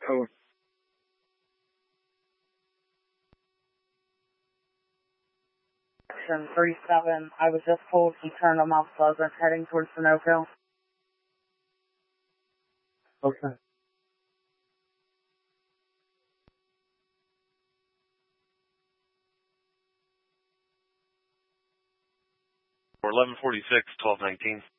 Over. Action 37. I was just told he turned on Mount Pleasant, heading towards Sunoco. Okay. For 1146, 1219.